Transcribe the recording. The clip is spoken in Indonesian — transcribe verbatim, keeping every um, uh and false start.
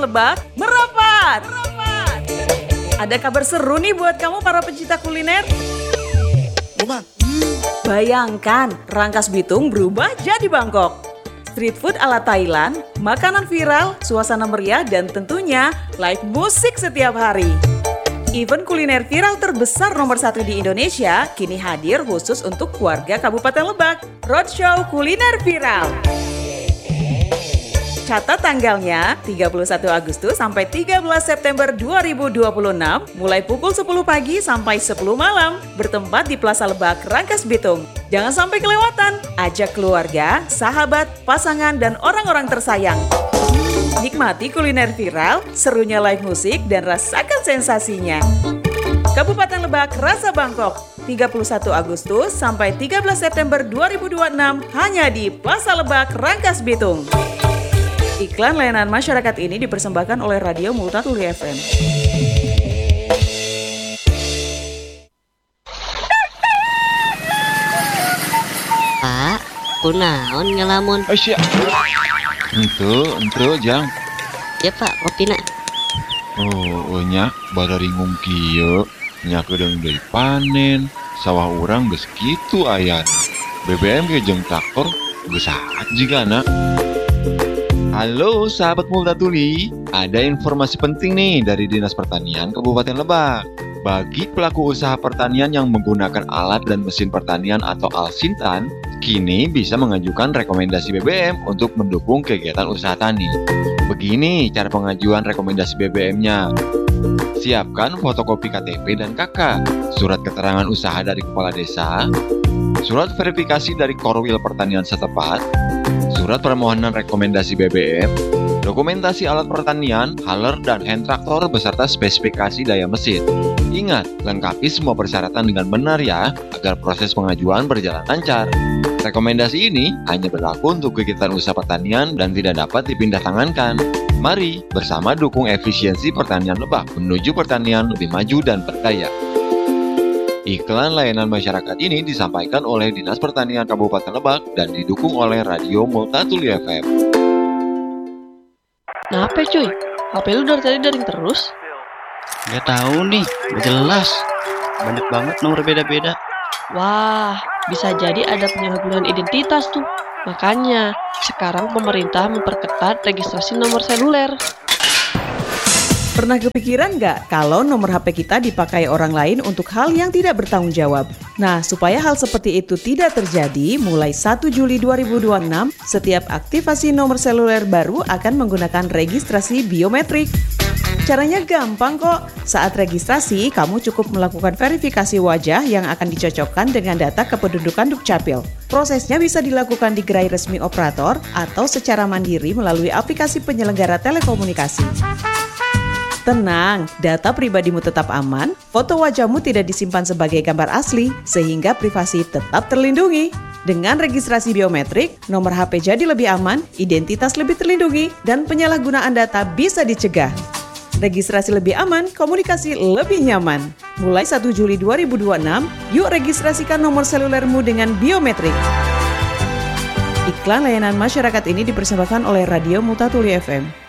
Kabupaten Lebak merapat. merapat. Ada kabar seru nih buat kamu para pencinta kuliner. Uma. Bayangkan, Rangkas Bitung berubah jadi Bangkok. Street food ala Thailand, makanan viral, suasana meriah, dan tentunya live musik setiap hari. Event kuliner viral terbesar nomor satu di Indonesia kini hadir khusus untuk warga Kabupaten Lebak. Roadshow Kuliner Viral. Catat tanggalnya tiga puluh satu Agustus sampai tiga belas September dua ribu dua puluh enam mulai pukul sepuluh pagi sampai sepuluh malam bertempat di Plaza Lebak, Rangkas Bitung. Jangan sampai kelewatan, ajak keluarga, sahabat, pasangan, dan orang-orang tersayang. Nikmati kuliner viral, serunya live musik, dan rasakan sensasinya. Kabupaten Lebak Rasa Bangkok, tiga puluh satu Agustus sampai tiga belas September dua ribu dua puluh enam hanya di Plaza Lebak, Rangkas Bitung. Iklan layanan masyarakat ini dipersembahkan oleh Radio Multatuli F M. Pak, kunaon ngelamun? Asya. Ente, ente jang. Ya Pak, kopina. Oh, nya bararingung kieu, nya kedeung deui panen, sawah urang geus kitu ayana. B B M ge jeung traktor geus sajigana. Halo sahabat Multatuli, ada informasi penting nih dari Dinas Pertanian Kabupaten Lebak. Bagi pelaku usaha pertanian yang menggunakan alat dan mesin pertanian atau Alsintan, kini bisa mengajukan rekomendasi B B M untuk mendukung kegiatan usaha tani. Begini cara pengajuan rekomendasi B B M-nya. Siapkan fotokopi K T P dan K K, surat keterangan usaha dari kepala desa, surat verifikasi dari Korwil Pertanian setempat, surat permohonan rekomendasi B B M, dokumentasi alat pertanian, haler, dan hand traktor beserta spesifikasi daya mesin. Ingat, lengkapi semua persyaratan dengan benar ya, agar proses pengajuan berjalan lancar. Rekomendasi ini hanya berlaku untuk kegiatan usaha pertanian dan tidak dapat dipindah tangankan. Mari bersama dukung efisiensi pertanian Lebak menuju pertanian lebih maju dan berdaya. Iklan layanan masyarakat ini disampaikan oleh Dinas Pertanian Kabupaten Lebak dan didukung oleh Radio Multatuli F M. Kenapa cuy? H P lu dari tadi daring terus? Gak tahu nih, gak jelas. Banyak banget nomor beda-beda. Wah, bisa jadi ada penyalahgunaan identitas tuh. Makanya, sekarang pemerintah memperketat registrasi nomor seluler. Pernah kepikiran nggak kalau nomor H P kita dipakai orang lain untuk hal yang tidak bertanggung jawab? Nah, supaya hal seperti itu tidak terjadi, mulai satu Juli dua ribu dua puluh enam, setiap aktivasi nomor seluler baru akan menggunakan registrasi biometrik. Caranya gampang kok. Saat registrasi, kamu cukup melakukan verifikasi wajah yang akan dicocokkan dengan data kependudukan Dukcapil. Prosesnya bisa dilakukan di gerai resmi operator atau secara mandiri melalui aplikasi penyelenggara telekomunikasi. Tenang, data pribadimu tetap aman, foto wajahmu tidak disimpan sebagai gambar asli, sehingga privasi tetap terlindungi. Dengan registrasi biometrik, nomor H P jadi lebih aman, identitas lebih terlindungi, dan penyalahgunaan data bisa dicegah. Registrasi lebih aman, komunikasi lebih nyaman. Mulai satu Juli dua ribu dua puluh enam, yuk registrasikan nomor selulermu dengan biometrik. Iklan layanan masyarakat ini dipersembahkan oleh Radio Multatuli F M.